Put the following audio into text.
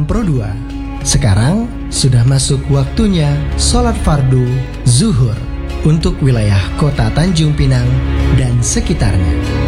Pro 2. Sekarang sudah masuk waktunya sholat fardu zuhur untuk wilayah kota Tanjung Pinang dan sekitarnya.